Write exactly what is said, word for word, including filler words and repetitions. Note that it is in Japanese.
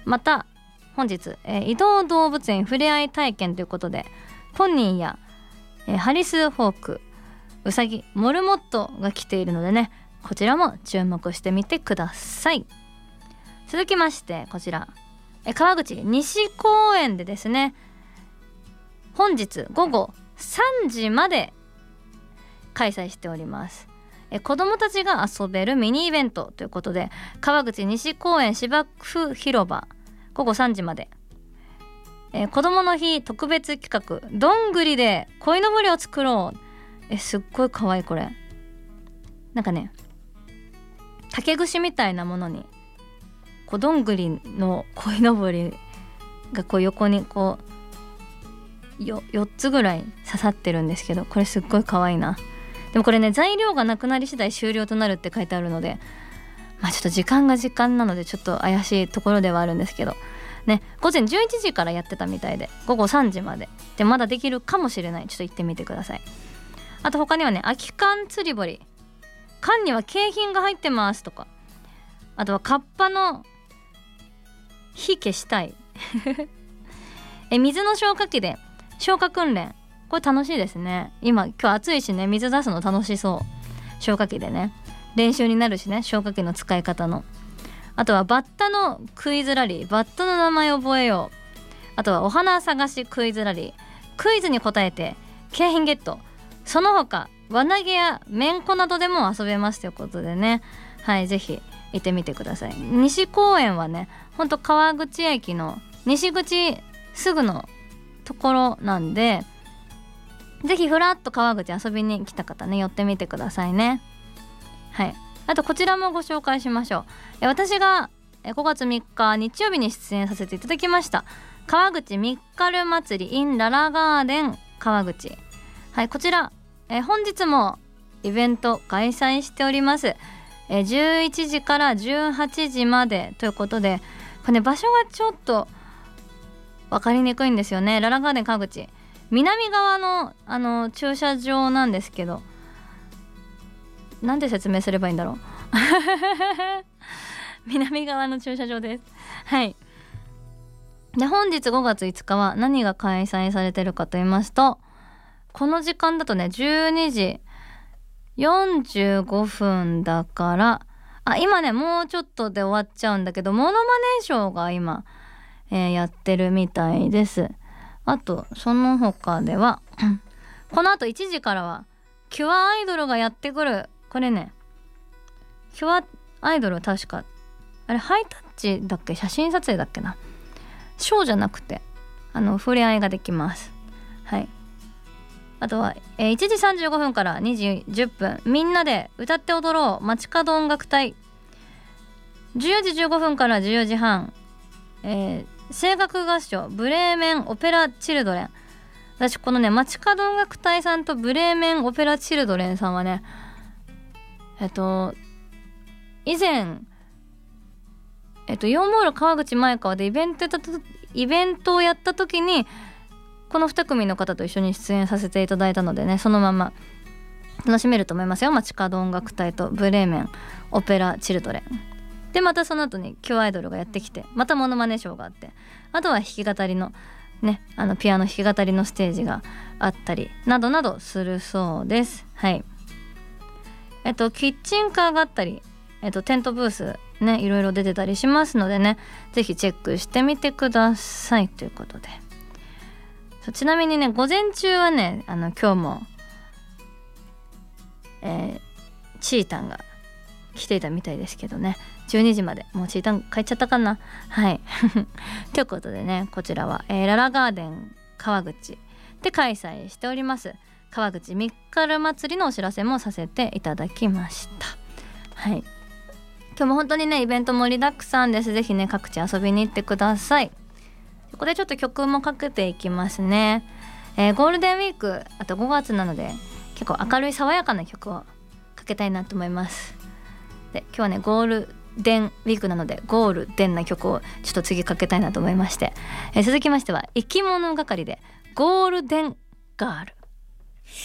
また本日、えー、移動動物園ふれあい体験ということでポニーや、えー、ハリスホーク、ウサギ、モルモットが来ているのでね、こちらも注目してみてください。続きましてこちら、えー、川口西公園でですね、本日午後さんじまで開催しております。え子どもたちが遊べるミニイベントということで、川口西公園芝生広場午後さんじまで、え子どもの日特別企画どんぐりで鯉のぼりを作ろう。えすっごいかわいい。これなんかね、竹串みたいなものにこうどんぐりの鯉のぼりがこう横にこうよよっつぐらい刺さってるんですけど、これすっごいかわいいな。でもこれね、材料がなくなり次第終了となるって書いてあるので、まあちょっと時間が時間なのでちょっと怪しいところではあるんですけどね、午前じゅういちじからやってたみたいで午後さんじまでで、まだできるかもしれない。ちょっと行ってみてください。あと他にはね、空き缶釣り堀、缶には景品が入ってますとか、あとはカッパの火消したいえ水の消火器で消火訓練、これ楽しいですね。今今日暑いしね、水出すの楽しそう。消火器でね練習になるしね、消火器の使い方の。あとはバッタのクイズラリー、バッタの名前を覚えよう。あとはお花探しクイズラリー、クイズに答えて景品ゲット。その他輪投げやめんこなどでも遊べますということでね、はい、ぜひ行ってみてください。西公園はね、ほんと川口駅の西口すぐのところなんで、ぜひふらっと川口遊びに来た方ね、寄ってみてくださいね。はい。あとこちらもご紹介しましょう。え私がごがつみっか日曜日に出演させていただきました川口ミッカル祭り in ララガーデン川口。はい、こちらえ本日もイベント開催しております。えじゅういちじからじゅうはちじまでということで、これね、場所がちょっと分かりにくいんですよね。ララガーデン川口南側のあの駐車場なんですけど、なんで説明すればいいんだろう南側の駐車場です。はい。で本日ごがついつかは何が開催されてるかと言いますと、この時間だとねじゅうにじよんじゅうごふんだから、あ今ねもうちょっとで終わっちゃうんだけど、モノマネショーが今、えー、やってるみたいです。あとその他ではこの後いちじからはキュアアイドルがやってくる。これね、キュアアイドルは確かあれハイタッチだっけ、写真撮影だっけな、ショーじゃなくてあの触れ合いができます。はい。あとは、えー、いちじさんじゅうごふんからにじじゅっぷんみんなで歌って踊ろう街角音楽隊、じゅうよじじゅうごふんからじゅうよじはん、えー、声楽合唱ブレーメンオペラチルドレン。私このね街角音楽隊さんとブレーメンオペラチルドレンさんはね、えっと以前えっとよんモール川口前川でイベントやったとイベントをやった時にこのに組の方と一緒に出演させていただいたのでね、そのまま楽しめると思いますよ。街角音楽隊とブレーメンオペラチルドレンで、またその後にキュアアイドルがやってきて、またモノマネショーがあって、あとは弾き語りのね、あのピアノ弾き語りのステージがあったりなどなどするそうです。はい。えっとキッチンカーがあったり、えっとテントブースね、いろいろ出てたりしますのでね、ぜひチェックしてみてくださいということで、ちなみにね午前中はね、あの今日も、えー、チータンが来ていたみたいですけどね、じゅうにじまで、もうチータン帰っちゃったかな。はいということでね、こちらは、えー、ララガーデン川口で開催しております川口ミッカル祭りのお知らせもさせていただきました。はい。今日も本当にねイベント盛りだくさんです。ぜひね各地遊びに行ってください。ここでちょっと曲もかけていきますね。えー、ゴールデンウィークあとごがつなので結構明るい爽やかな曲をかけたいなと思います。で今日はねゴールデンウィークなのでゴールデンな曲をちょっと次かけたいなと思いまして、えー、続きましては生き物係でゴールデンガール。